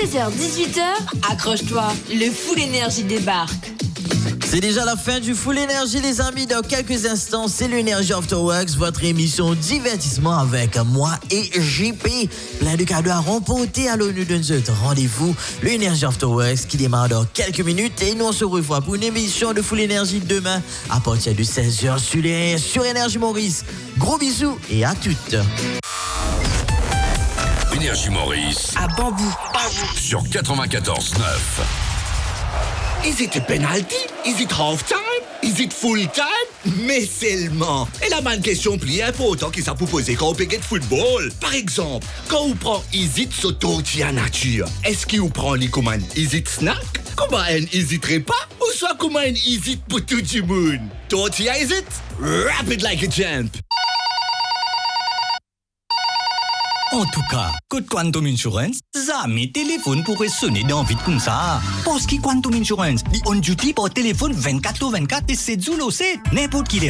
16h-18h, accroche-toi, le Full Énergie débarque. C'est déjà la fin du Full Énergie, les amis. Dans quelques instants, c'est l'Énergie After Works, votre émission divertissement avec moi et JP. Plein de cadeaux à remporter à l'ONU de notre rendez-vous. L'Énergie After Works qui démarre dans quelques minutes. Et nous, on se revoit pour une émission de Full Énergie demain à partir de 16h sur Énergie Maurice. Gros bisous et à toutes. Énergie Maurice. À Bambou. Sur 94.9. Is it a penalty? Is it half-time? Is it full-time? Mais seulement. Et la même question plus importante qui ça peut poser quand on peut de football. Par exemple, quand on prend is it so tortilla nature, est-ce qu'on prend les commandes is it snack? Comment un is it repas? Ou soit comment un is it pour tout le monde? Tortilla is it? Rapid like a champ. En tout cas, code Quantum Insurance, jamais téléphone pourrait sonner dans vite comme ça. Parce que Quantum Insurance, dit on duty par téléphone 24/24 et 7 jours, c'est n'importe qui